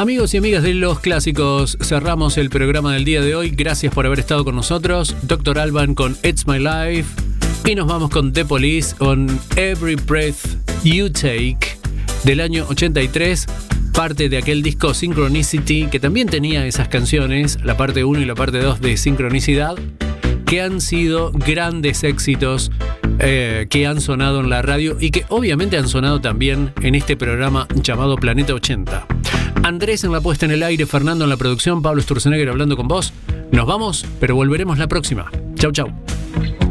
Amigos y amigas de los clásicos, cerramos el programa del día de hoy. Gracias por haber estado con nosotros. Dr. Alban con It's My Life. Y nos vamos con The Police con Every Breath You Take del año 83. Parte de aquel disco Synchronicity, que también tenía esas canciones, la parte 1 y la parte 2 de Sincronicidad, que han sido grandes éxitos que han sonado en la radio y que obviamente han sonado también en este programa llamado Planeta 80. Andrés en la puesta en el aire, Fernando en la producción, Pablo Sturzenegger hablando con vos. Nos vamos, pero volveremos la próxima. Chau, chau.